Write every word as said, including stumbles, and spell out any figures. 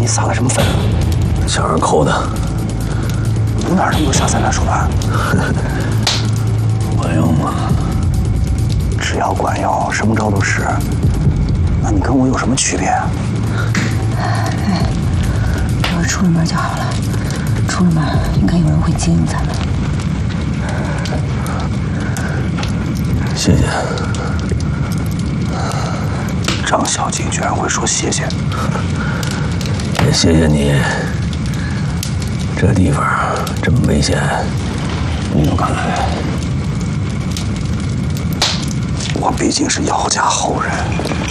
你撒了什么粉？ 小人抠的。 你哪儿那么多下三滥手段？ 管用吗？ 只要管用，什么招都使。那你跟我有什么区别啊？ 哎，要是出了门就好了。出了门，应该有人会接应咱们。 谢谢。 张小姐居然会说谢谢， 也谢谢你。这地方这么危险，你都敢来。 我毕竟是姚家后人。